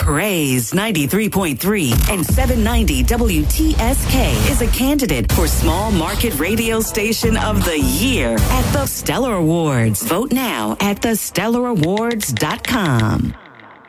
Praise 93.3 and 790 WTSK is a candidate for Small Market Radio Station of the Year at the Stellar Awards. Vote now at thestellarawards.com.